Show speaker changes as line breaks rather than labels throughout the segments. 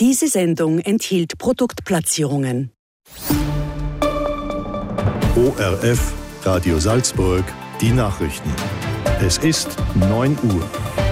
Diese Sendung enthielt Produktplatzierungen.
ORF Radio Salzburg, die Nachrichten. Es ist 9 Uhr.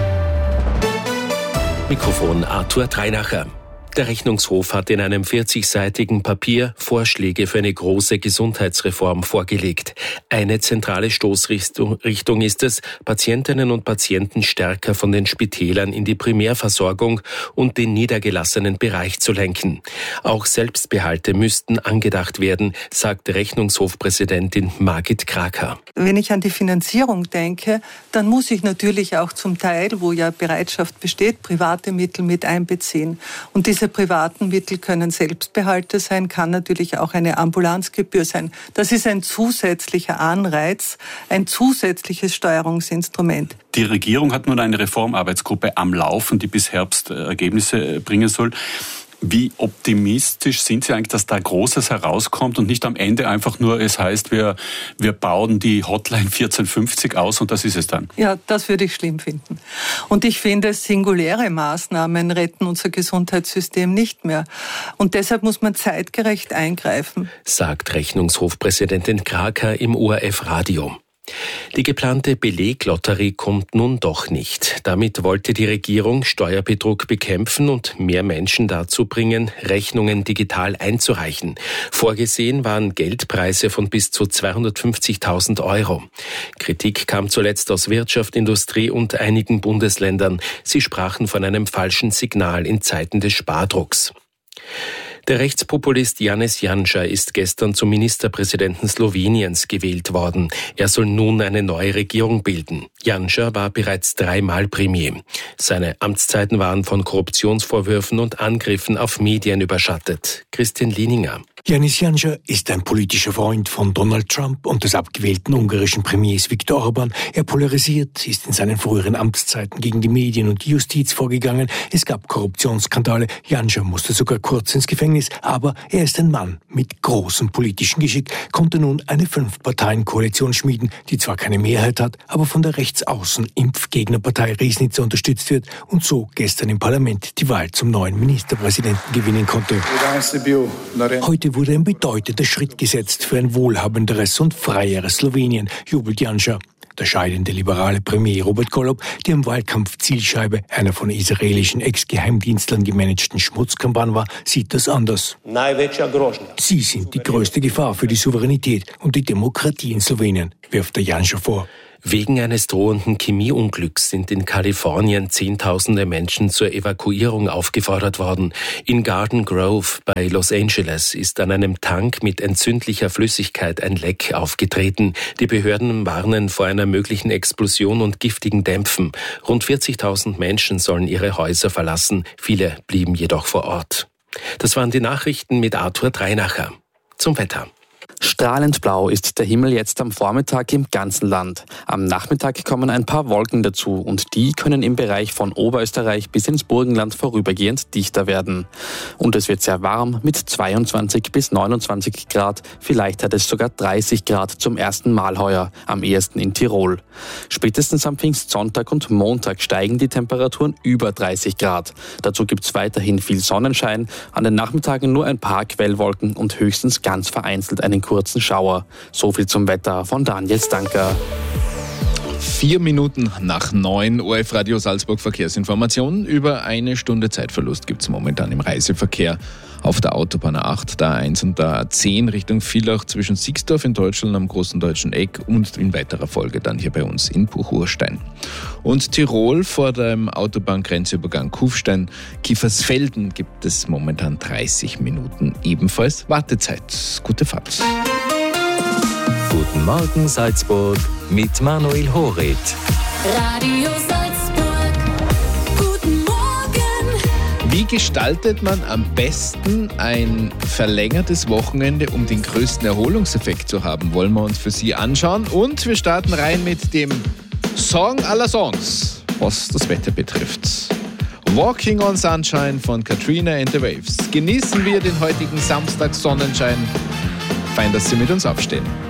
Mikrofon Arthur Dreinacher. Der Rechnungshof hat in einem 40-seitigen Papier Vorschläge für eine große Gesundheitsreform vorgelegt. Eine zentrale Stoßrichtung ist es, Patientinnen und Patienten stärker von den Spitälern in die Primärversorgung und den niedergelassenen Bereich zu lenken. Auch Selbstbehalte müssten angedacht werden, sagte Rechnungshofpräsidentin Margit Kraker.
Wenn ich an die Finanzierung denke, dann muss ich natürlich auch zum Teil, wo ja Bereitschaft besteht, private Mittel mit einbeziehen. Und diese privaten Mittel können Selbstbehalte sein, kann natürlich auch eine Ambulanzgebühr sein. Das ist ein zusätzlicher Anreiz, ein zusätzliches Steuerungsinstrument.
Die Regierung hat nun eine Reformarbeitsgruppe am Laufen, die bis Herbst Ergebnisse bringen soll. Wie optimistisch sind Sie eigentlich, dass da Großes herauskommt und nicht am Ende einfach nur, es heißt, wir bauen die Hotline 1450 aus und das ist es dann?
Ja, das würde ich schlimm finden. Und ich finde, singuläre Maßnahmen retten unser Gesundheitssystem nicht mehr. Und deshalb muss man zeitgerecht eingreifen,
sagt Rechnungshofpräsidentin Kraker im ORF-Radio. Die geplante Beleglotterie kommt nun doch nicht. Damit wollte die Regierung Steuerbetrug bekämpfen und mehr Menschen dazu bringen, Rechnungen digital einzureichen. Vorgesehen waren Geldpreise von bis zu 250.000 Euro. Kritik kam zuletzt aus Wirtschaft, Industrie und einigen Bundesländern. Sie sprachen von einem falschen Signal in Zeiten des Spardrucks. Der Rechtspopulist Janez Janša ist gestern zum Ministerpräsidenten Sloweniens gewählt worden. Er soll nun eine neue Regierung bilden. Janša war bereits 3-mal Premier. Seine Amtszeiten waren von Korruptionsvorwürfen und Angriffen auf Medien überschattet. Christian Lieninger.
Janez Janša ist ein politischer Freund von Donald Trump und des abgewählten ungarischen Premiers Viktor Orbán. Er polarisiert, ist in seinen früheren Amtszeiten gegen die Medien und die Justiz vorgegangen. Es gab Korruptionsskandale. Janša musste sogar kurz ins Gefängnis. Aber er ist ein Mann mit großem politischen Geschick, konnte nun eine 5-Parteien-Koalition schmieden, die zwar keine Mehrheit hat, aber von der Rechtsaußen-Impfgegnerpartei Riesnica unterstützt wird und so gestern im Parlament die Wahl zum neuen Ministerpräsidenten gewinnen konnte. Heute wurde ein bedeutender Schritt gesetzt für ein wohlhabenderes und freieres Slowenien, jubelt Janša. Der scheidende liberale Premier Robert Golob, der im Wahlkampf Zielscheibe einer von israelischen Ex-Geheimdienstlern gemanagten Schmutzkampagne war, sieht das anders. Sie sind die größte Gefahr für die Souveränität und die Demokratie in Slowenien, wirft der Janša vor.
Wegen eines drohenden Chemieunglücks sind in Kalifornien Zehntausende Menschen zur Evakuierung aufgefordert worden. In Garden Grove bei Los Angeles ist an einem Tank mit entzündlicher Flüssigkeit ein Leck aufgetreten. Die Behörden warnen vor einer möglichen Explosion und giftigen Dämpfen. Rund 40.000 Menschen sollen ihre Häuser verlassen. Viele blieben jedoch vor Ort. Das waren die Nachrichten mit Arthur Dreinacher. Zum Wetter.
Strahlend blau ist der Himmel jetzt am Vormittag im ganzen Land. Am Nachmittag kommen ein paar Wolken dazu und die können im Bereich von Oberösterreich bis ins Burgenland vorübergehend dichter werden. Und es wird sehr warm mit 22 bis 29 Grad. Vielleicht hat es sogar 30 Grad zum ersten Mal heuer, am ehesten in Tirol. Spätestens am Pfingstsonntag und Montag steigen die Temperaturen über 30 Grad. Dazu gibt es weiterhin viel Sonnenschein, an den Nachmittagen nur ein paar Quellwolken und höchstens ganz vereinzelt einen kurzen Schauer. So viel zum Wetter von Daniel Stanker.
4 Minuten nach 9 ORF Radio Salzburg Verkehrsinformationen. Über eine Stunde Zeitverlust gibt es momentan im Reiseverkehr auf der Autobahn A8, der A1 und der A10 Richtung Villach zwischen Sixdorf in Deutschland am Großen Deutschen Eck und in weiterer Folge dann hier bei uns in Buchurstein. Und Tirol vor dem Autobahngrenzübergang Kufstein-Kiefersfelden gibt es momentan 30 Minuten ebenfalls Wartezeit. Gute Fahrt.
Guten Morgen Salzburg mit Manuel Horit.
Radio Salzburg, guten Morgen.
Wie gestaltet man am besten ein verlängertes Wochenende, um den größten Erholungseffekt zu haben, wollen wir uns für Sie anschauen. Und wir starten rein mit dem Song aller Songs, was das Wetter betrifft. Walking on Sunshine von Katrina and the Waves. Genießen wir den heutigen Samstag Sonnenschein. Fein, dass Sie mit uns aufstehen.